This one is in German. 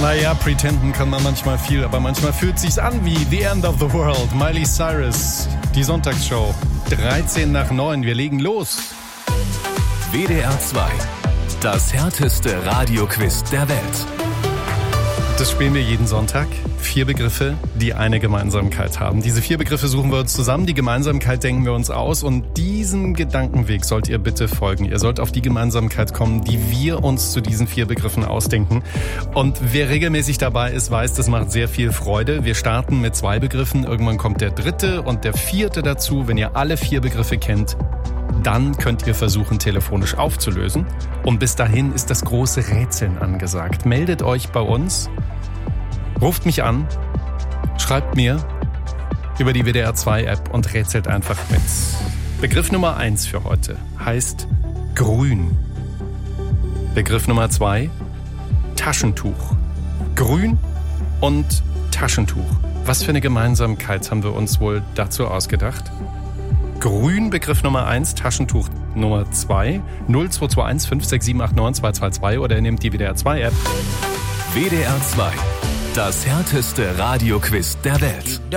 Naja, pretenden kann man manchmal viel, aber manchmal fühlt sich's an wie The End of the World. Miley Cyrus, die Sonntagsshow. 8:13. Wir legen los. WDR 2, das härteste Radioquiz der Welt. Das spielen wir jeden Sonntag. 4 Begriffe, die eine Gemeinsamkeit haben. Diese 4 Begriffe suchen wir uns zusammen. Die Gemeinsamkeit denken wir uns aus. Und diesem Gedankenweg sollt ihr bitte folgen. Ihr sollt auf die Gemeinsamkeit kommen, die wir uns zu diesen 4 Begriffen ausdenken. Und wer regelmäßig dabei ist, weiß, das macht sehr viel Freude. Wir starten mit 2 Begriffen. Irgendwann kommt der 3. und der 4. dazu. Wenn ihr alle 4 Begriffe kennt, dann könnt ihr versuchen, telefonisch aufzulösen. Und bis dahin ist das große Rätseln angesagt. Meldet euch bei uns, ruft mich an, schreibt mir über die WDR 2 App und rätselt einfach mit. Begriff Nummer 1 für heute heißt grün. Begriff Nummer 2, Taschentuch. Grün und Taschentuch. Was für eine Gemeinsamkeit haben wir uns wohl dazu ausgedacht? Grün, Begriff Nummer 1, Taschentuch Nummer 2, 0221 56789 222 oder ihr nehmt die WDR 2 App. WDR 2, das härteste Radioquiz der Welt.